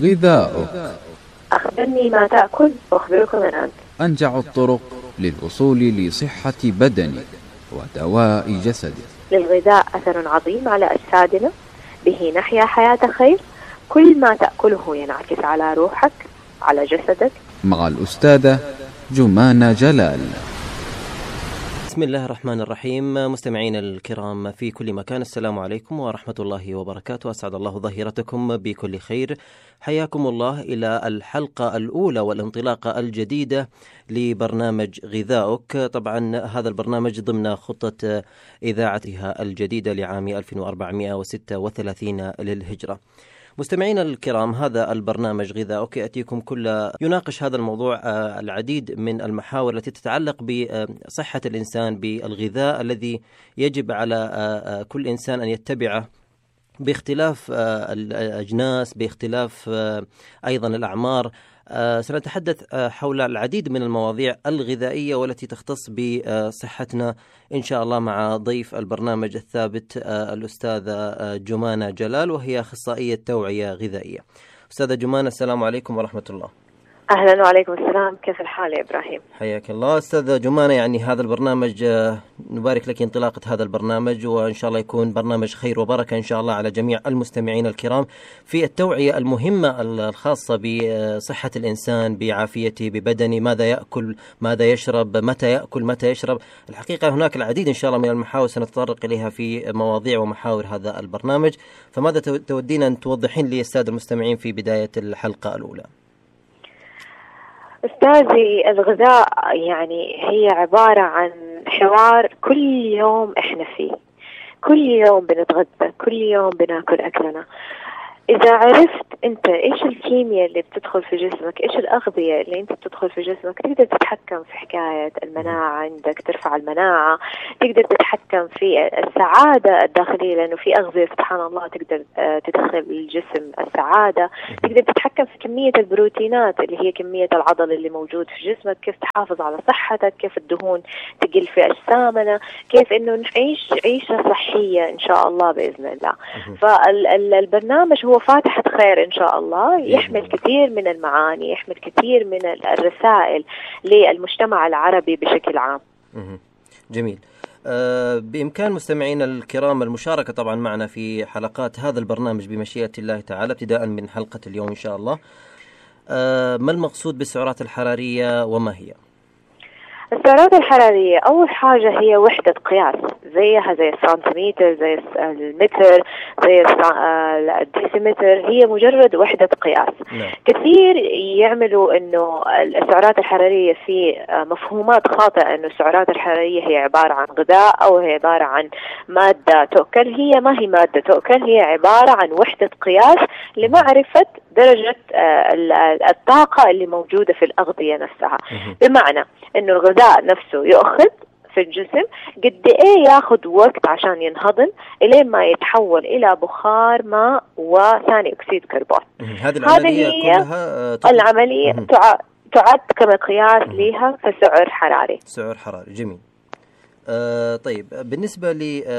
غذاؤك. أخبرني ما تأكل وأخبرك من أنت. أنجع الطرق للوصول لصحة بدنك ودواء جسدك. للغذاء أثر عظيم على أجسادنا، به نحيا حياة خير. كل ما تأكله ينعكس على روحك، على جسدك. مع الأستاذة جمانة جلال. بسم الله الرحمن الرحيم. مستمعين الكرام في كل مكان، السلام عليكم ورحمة الله وبركاته. أسعد الله ظهيرتكم بكل خير. حياكم الله إلى الحلقة الأولى والانطلاقة الجديدة لبرنامج غذاؤك. طبعا هذا البرنامج ضمن خطة إذاعتها الجديدة لعام 1436 للهجرة. مستمعين الكرام، هذا البرنامج غذاؤك يأتيكم يناقش هذا الموضوع العديد من المحاور التي تتعلق بصحة الإنسان، بالغذاء الذي يجب على كل إنسان أن يتبعه باختلاف الأجناس، باختلاف أيضا الأعمار. سنتحدث حول العديد من المواضيع الغذائية والتي تختص بصحتنا إن شاء الله مع ضيف البرنامج الثابت الأستاذة جمانة جلال، وهي أخصائية توعية غذائية. أستاذة جمانة، السلام عليكم ورحمة الله. أهلا وعليكم السلام، كيف الحال يا إبراهيم؟ حياك الله. أستاذة جمانة، يعني هذا البرنامج نبارك لك انطلاقة هذا البرنامج، وإن شاء الله يكون برنامج خير وبركة إن شاء الله على جميع المستمعين الكرام في التوعية المهمة الخاصة بصحة الإنسان، بعافيته، ببدنه، ماذا يأكل، ماذا يشرب، متى يأكل، متى يشرب. الحقيقة هناك العديد إن شاء الله من المحاور سنتطرق إليها في مواضيع ومحاور هذا البرنامج. فماذا تودين أن توضحين لي السادة المستمعين في بداية الحلقة الأولى؟ أستاذي، الغذاء يعني هي عبارة عن حوار كل يوم إحنا فيه، كل يوم بنتغذى، كل يوم بناكل أكلنا. إذا عرفت أنت إيش الكيمياء اللي بتدخل في جسمك، إيش الأغذية اللي أنت بتدخل في جسمك، تقدر تتحكم في حكاية المناعة عندك، ترفع المناعة، تقدر تتحكم في السعادة الداخلية، لأنه في أغذية سبحان الله تقدر تدخل الجسم السعادة. تقدر تتحكم في كمية البروتينات اللي هي كمية العضل اللي موجود في جسمك، كيف تحافظ على صحتك، كيف الدهون تقل في أجسامنا، كيف إنه نعيش عيشة صحية إن شاء الله بإذن الله. فالبرنامج هو فاتحة خير إن شاء الله، يحمل كثير من المعاني، يحمل كثير من الرسائل للمجتمع العربي بشكل عام. جميل. بإمكان مستمعين الكرام المشاركة طبعا معنا في حلقات هذا البرنامج بمشيئة الله تعالى، ابتداء من حلقة اليوم إن شاء الله. ما المقصود بالسعرات الحرارية وما هي؟ السعرات الحرارية أول حاجة هي وحدة قياس، زيها زي السنتيمتر، زي المتر، زي الديسيمتر، هي مجرد وحدة قياس. كثير يعملوا إنه السعرات الحرارية في مفهومات خاطئة، إنه السعرات الحرارية هي عبارة عن غذاء أو هي عبارة عن مادة تؤكل. هي ما هي مادة تؤكل، هي عبارة عن وحدة قياس لمعرفة درجة الطاقة اللي موجودة في الأغذية نفسها. بمعنى إنه الغذاء نفسه يأخذ في الجسم قد إيه ياخذ وقت عشان ينهضم إلين ما يتحول إلى بخار ماء وثاني أكسيد كربون. هذه هي كلها العملية تعد كمقياس لها كسعر حراري. سعر حراري، جميل. طيب، بالنسبة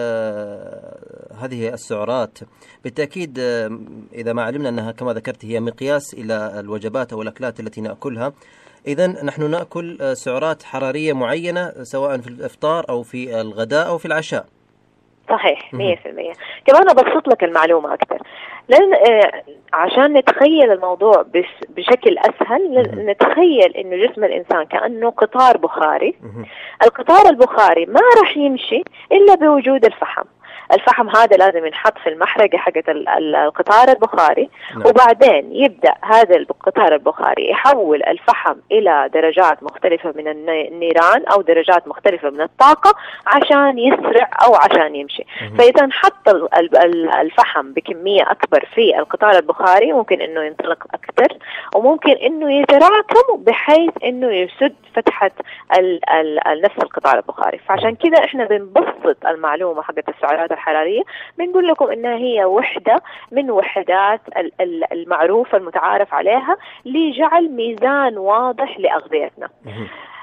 لهذه السعرات بالتأكيد إذا ما علمنا أنها كما ذكرت هي مقياس إلى الوجبات أو الأكلات التي نأكلها، إذن نحن نأكل سعرات حرارية معينة سواء في الإفطار أو في الغداء أو في العشاء. صحيح 100%. كمان أبسط لك المعلومة أكثر، لأن عشان نتخيل الموضوع بشكل أسهل، نتخيل إنه جسم الإنسان كأنه قطار بخاري. القطار البخاري ما راح يمشي إلا بوجود الفحم. الفحم هذا لازم ينحط في المحرقة حقت القطار البخاري، وبعدين يبدأ هذا القطار البخاري يحول الفحم إلى درجات مختلفة من النيران أو درجات مختلفة من الطاقة عشان يسرع أو عشان يمشي. فإذا حط الفحم بكمية أكبر في القطار البخاري ممكن إنه ينطلق أكثر، وممكن إنه يتراكم بحيث إنه يسد فتحة نفس القطار البخاري. فعشان كذا إحنا بنبسط المعلومة حقت السعرات الحرارية، بنقول لكم إنها هي وحدة من وحدات المعروفة المتعارف عليها لجعل ميزان واضح لأغذيتنا.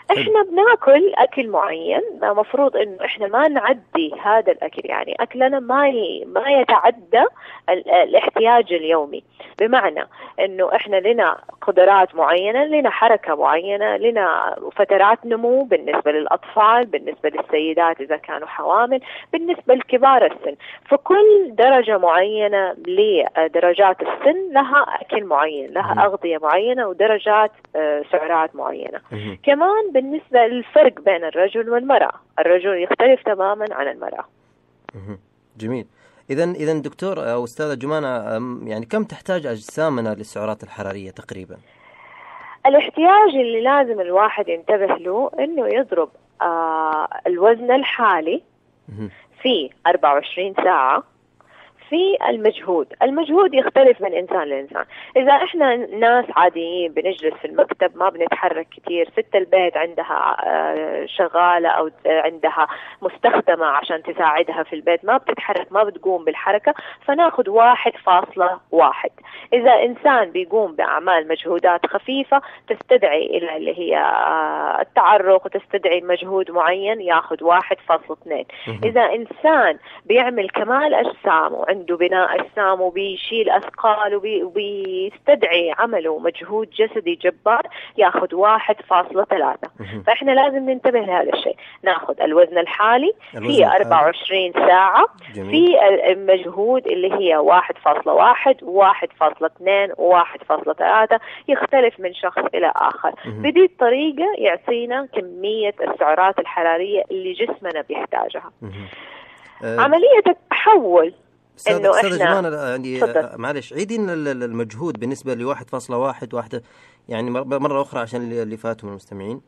احنا بناكل اكل معين، مفروض انه احنا ما نعدي هذا الاكل، يعني اكلنا ما يتعدى الاحتياج اليومي. بمعنى انه احنا لنا قدرات معينة، لنا حركة معينة، لنا فترات نمو بالنسبة للاطفال، بالنسبة للسيدات اذا كانوا حوامل، بالنسبة لكبار السن. فكل درجة معينة لدرجات السن لها اكل معين، لها اغذية معينة، ودرجات سعرات معينة. كمان بالنسبة للفرق بين الرجل والمرأة، الرجل يختلف تماما عن المرأة. جميل. إذا دكتور أو أستاذة جمانة، يعني كم تحتاج أجسامنا للسعرات الحرارية تقريبا؟ الاحتياج اللي لازم الواحد ينتبه له إنه يضرب الوزن الحالي في 24 ساعة في المجهود يختلف من إنسان لإنسان. إذا إحنا ناس عاديين بنجلس في المكتب ما بنتحرك كتير، ست البيت عندها شغالة أو عندها مستخدمة عشان تساعدها في البيت، ما بتتحرك، ما بتقوم بالحركة، فناخد 1.1. إذا إنسان بيقوم بأعمال مجهودات خفيفة تستدعي إلى اللي هي التعرق وتستدعي مجهود معين، ياخد 1.2. إذا إنسان بيعمل كمال أجسام عنده بناء أجسام وبيشيل أثقال وبيستدعي عمله مجهود جسدي جبار، ياخد 1.3. فإحنا لازم ننتبه لهذا الشيء. ناخد الوزن الحالي في 24 ساعة. جميل. في المجهود اللي هي 1.1 و1.2 و1.3، يختلف من شخص إلى آخر. بدي الطريقة يعطينا كمية السعرات الحرارية اللي جسمنا بيحتاجها. عملية التحول إنه إحنا جمانة، يعني معلش عيدين المجهود بالنسبة ل 1.1 يعني مرة أخرى عشان اللي فاتوا من المستمعين.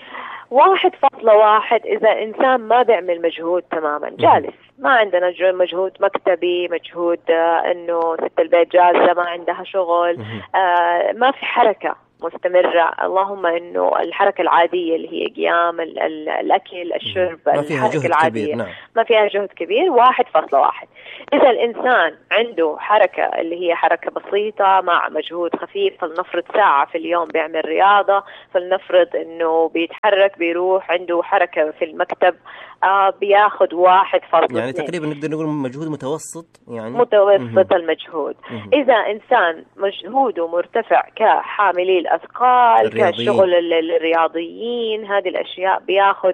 1.1 إذا إنسان ما بيعمل مجهود تماما، جالس، ما عندنا مجهود مكتبي، مجهود إنه ست البيت جالسة ما عندها شغل، ما في حركة مستمرة، اللهم إنه الحركة العادية اللي هي قيام الأكل الشرب، الحركة العادية نعم. ما فيها جهد كبير، 1.1. إذا الإنسان عنده حركة اللي هي حركة بسيطة مع مجهود خفيف، فلنفرض ساعة في اليوم بيعمل رياضة، فلنفرض إنه بيتحرك بيروح عنده حركة في المكتب، بياخد 1.2. يعني تقريبا نقدر نقول مجهود متوسط، يعني متوسط المجهود. إذا إنسان مجهوده مرتفع كحاملي الأثقال، كشغل الرياضيين، هذه الأشياء بياخد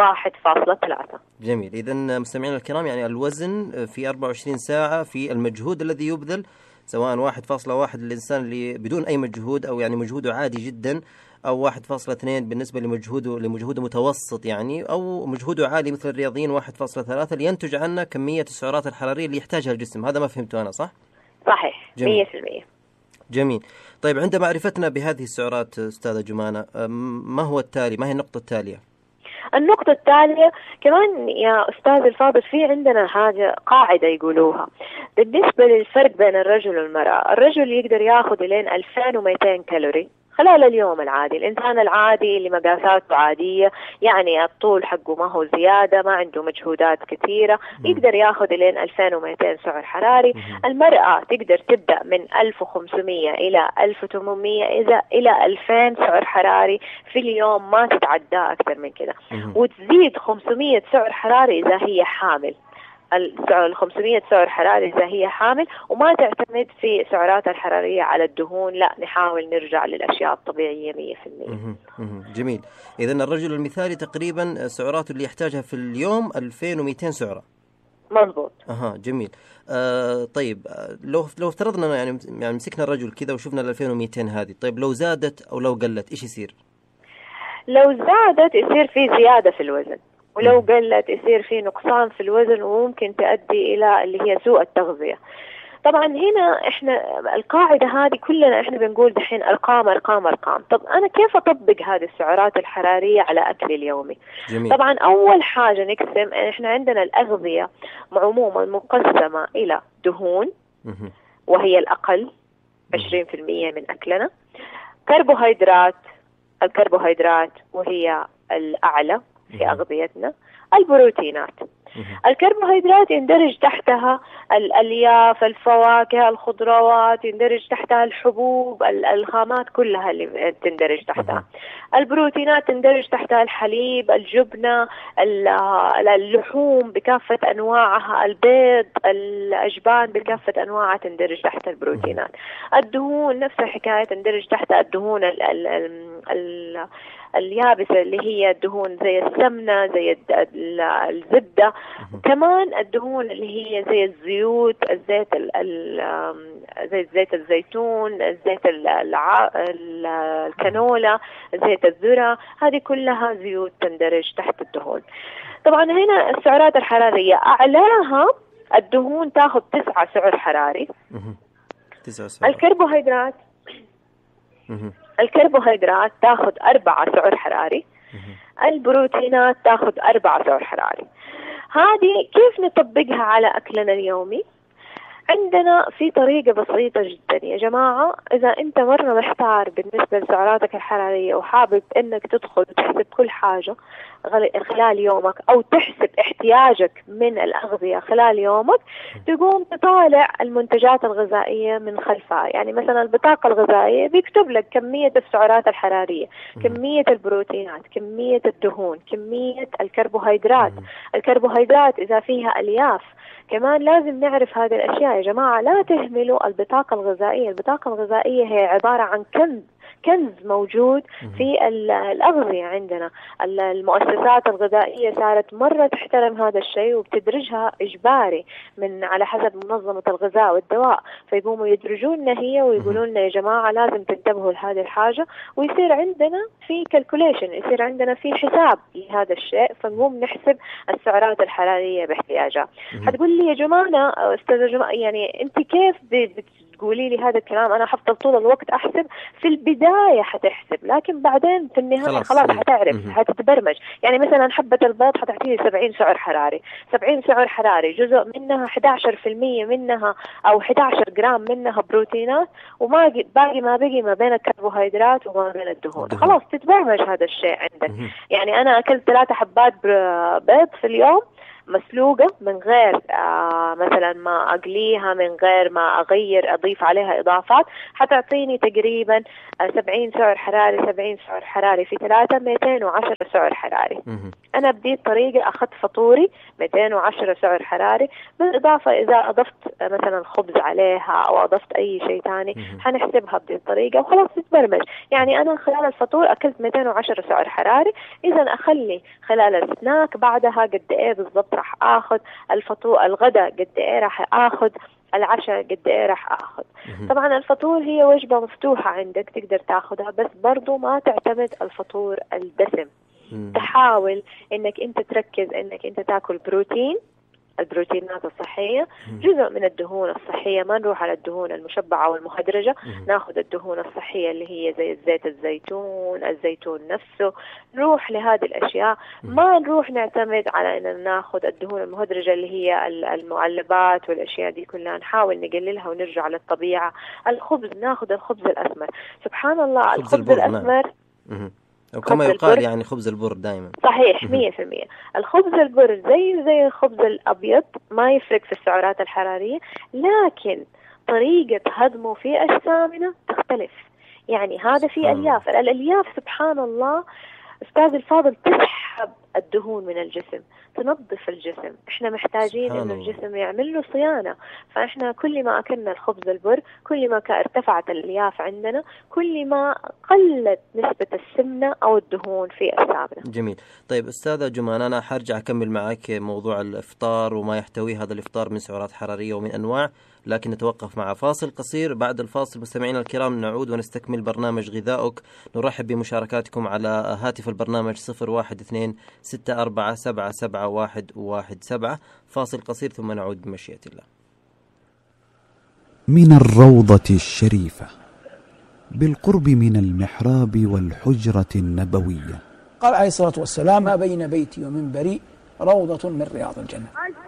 1.3. جميل. إذا مستمعينا الكرام، يعني الوزن في 24 ساعة في المجهود الذي يبذل، سواء 1.1 للإنسان اللي بدون أي مجهود أو يعني مجهوده عادي جدا، أو 1.2 بالنسبة لمجهوده متوسط يعني، أو مجهوده عالي مثل الرياضيين 1.3، لينتج عنا كمية السعرات الحرارية اللي يحتاجها الجسم. هذا ما فهمته أنا صح؟ صحيح. 100%. جميل. طيب عند معرفتنا بهذه السعرات أستاذة جمانة، ما هو التالي؟ ما هي النقطة التالية؟ النقطة التالية كمان يا أستاذ الفاضل، في عندنا حاجة قاعدة يقولوها بالنسبة للفرق بين الرجل والمرأة. الرجل يقدر ياخذ لين 2200 كالوري خلال اليوم العادي. الإنسان العادي اللي مقاساته عادية، يعني الطول حقه ما هو زيادة، ما عنده مجهودات كثيرة، يقدر ياخذ لين 2200 سعر حراري. المرأة تقدر تبدأ من 1500 إلى 1800 إلى 2000 سعر حراري في اليوم، ما تتعدى أكثر من كده، وتزيد 500 سعر حراري إذا هي حامل. ال 500 سعر حراري إذا هي حامل، وما تعتمد في سعرات الحرارية على الدهون، لا نحاول نرجع للأشياء الطبيعية 100%. جميل. إذن الرجل المثالي تقريبا سعراته اللي يحتاجها في اليوم 2200 سعرة. مضبوط. جميل. طيب لو افترضنا يعني مسكنا الرجل كذا وشفنا ال 2200 هذه، طيب لو زادت أو لو قلت إيش يصير؟ لو زادت يصير في زيادة في الوزن، ولو قلت يصير في نقصان في الوزن، وممكن تؤدي إلى اللي هي سوء التغذية. طبعا هنا احنا القاعدة هذه كلنا احنا بنقول دحين أرقام أرقام أرقام. طب أنا كيف أطبق هذه السعرات الحرارية على أكلي اليومي؟ جميل. طبعا أول حاجة نقسم، احنا عندنا الأغذية عموما مقسمة إلى دهون وهي الأقل 20% من أكلنا، الكربوهيدرات وهي الأعلى في أغذيتنا، البروتينات الكربوهيدرات يندرج تحتها الألياف، الفواكه، الخضروات، يندرج تحتها الحبوب، الخامات كلها اللي تندرج تحتها. البروتينات تندرج تحتها الحليب، الجبنة، اللحوم بكافة أنواعها، البيض، الأجبان بكافة أنواعها تندرج تحت البروتينات. الدهون نفس الحكاية تندرج تحت الدهون اليابسة اللي هي الدهون زي السمنة، زي الزبدة، كمان الدهون اللي هي زي الزيوت، زي زيت الزيتون، زيت الكانولا، زيت الذرة، هذه كلها زيوت تندرج تحت الدهون. طبعا هنا السعرات الحرارية أعلاها الدهون تاخذ 9 سعر حراري. الكربوهيدرات تاخذ 4 سعر حراري. البروتينات تاخذ 4 سعر حراري. هذه كيف نطبقها على أكلنا اليومي؟ عندنا في طريقة بسيطة جدا يا جماعة. إذا أنت مرة محتار بالنسبة لسعراتك الحرارية وحابب أنك تدخل وتحسب كل حاجة خلال يومك، أو تحسب احتياجك من الأغذية خلال يومك، تقوم تطالع المنتجات الغذائية من خلفها. يعني مثلا البطاقة الغذائية بيكتب لك كمية السعرات الحرارية، كمية البروتينات، كمية الدهون، كمية الكربوهيدرات. الكربوهيدرات إذا فيها ألياف كمان لازم نعرف هذه الأشياء يا جماعة. لا تهملوا البطاقة الغذائية. البطاقة الغذائية هي عبارة عن كنز موجود في الأغذية عندنا. المؤسسات الغذائية صارت مرة تحترم هذا الشيء وبتدرجها إجباري من على حسب منظمة الغذاء والدواء، فيقوموا يدرجوننا هي ويقولون لنا يا جماعة لازم تنتبهوا لهذه الحاجة، ويصير عندنا في كالكوليشن، يصير عندنا في حساب لهذا الشيء، فنقوم نحسب السعرات الحرارية باحتياجها. هتقول لي يا جماعة أستاذة جماعة يعني أنت كيف تقولي لي هذا الكلام؟ أنا حفضل طول الوقت أحسب. في البداية حتحسب، لكن بعدين في النهاية خلاص حتعرف، حتتبرمج. يعني مثلا حبة البيض حتعطيني 70 سعر حراري. 70 سعر حراري جزء منها 11% منها أو 11 جرام منها بروتينات، وما باقي ما بين الكربوهيدرات وما بين الدهون. خلاص تتبرمج هذا الشيء عندك. يعني أنا أكلت 3 حبات بيض في اليوم مسلوقة من غير مثلا ما أقليها، من غير ما أضيف عليها إضافات، حتعطيني تقريبا 70 سعر حراري. 70 سعر حراري في 3 210 سعر حراري. أنا بديت طريقة أخذت فطوري 210 سعر حراري، بالإضافة إذا أضفت مثلا خبز عليها أو أضفت أي شيء تاني حنحسبها بدي الطريقة وخلاص تتبرمج. يعني أنا خلال الفطور أكلت 210 سعر حراري، إذا أخلي خلال السناك بعدها قد إيه بالضبط راح آخذ، الفطور الغداء قد إيه راح آخذ، العشاء قد إيه راح آخذ. طبعا الفطور هي وجبة مفتوحة عندك تقدر تاخذها، بس برضو ما تعتمد الفطور الدسم. تحاول إنك أنت تركز إنك أنت تاكل بروتين، البروتينات الصحية، جزء من الدهون الصحية. ما نروح على الدهون المشبعة والمهدرجة، ناخذ الدهون الصحية اللي هي زي زيت الزيتون نفسه، نروح لهذه الأشياء. ما نروح نعتمد على أن ناخذ الدهون المهدرجة اللي هي المعلبات والأشياء دي كلها، نحاول نقللها ونرجع للطبيعة. الخبز ناخذ الخبز الأسمر. سبحان الله الخبز الأسمر أو كما يقال يعني خبز البر دائما صحيح 100%. الخبز البر زي الخبز الأبيض، ما يفرق في السعرات الحرارية، لكن طريقة هضمه في أجسامنا تختلف. يعني هذا في ألياف. الألياف سبحان الله أستاذ الفاضل تسحب الدهون من الجسم، تنظف الجسم. احنا محتاجين ان الجسم يعمل له صيانة. فاحنا كل ما اكلنا الخبز البر كل ما ارتفعت الالياف عندنا، كل ما قلت نسبة السمنة او الدهون في اجسامنا. جميل. طيب استاذة جمان، انا حرجع اكمل معك موضوع الافطار وما يحتويه هذا الافطار من سعرات حرارية ومن انواع، لكن نتوقف مع فاصل قصير. بعد الفاصل مستمعينا الكرام نعود ونستكمل برنامج غذائك. نرحب بمشاركاتكم على هاتف البرنامج 0122-6477117. فاصل قصير ثم نعود بمشيئة الله. من الروضة الشريفة بالقرب من المحراب والحجرة النبوية، قال عليه الصلاة والسلام: ما بين بيتي ومنبري روضة من رياض الجنة.